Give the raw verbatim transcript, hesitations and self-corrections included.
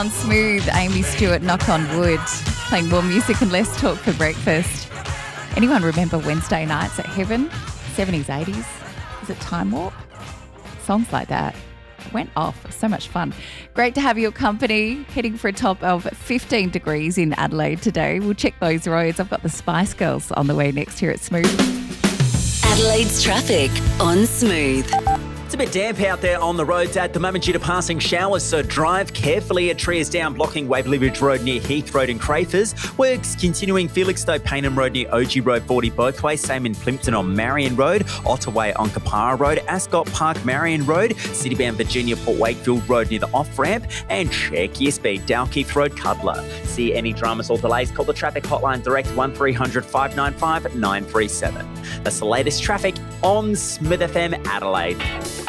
On Smooth, Amy Stewart, Knock on Wood, playing more music and less talk for breakfast. Anyone remember Wednesday nights at Heaven? seventies, eighties? Is it Time Warp? Songs like that went off. So much fun. Great to have your company. Heading for a top of fifteen degrees in Adelaide today. We'll check those roads. I've got the Spice Girls on the way next here at Smooth. Adelaide's traffic on Smooth. It's a bit damp out there on the roads at the moment due to passing showers, so drive carefully. A tree is down blocking Waverley Ridge Road near Heath Road and Crafers. Works continuing Felixstowe Paynham Road near O G Road forty both ways. Same in Plimpton on Marion Road, Ottaway on Kapara Road, Ascot Park Marion Road, Citybound Virginia Port Wakefield Road near the off-ramp, and check your speed, Dalkeith Road Cutler. See any dramas or delays, call the traffic hotline direct one three hundred five nine five nine three seven. That's the latest traffic on Smooth F M Adelaide.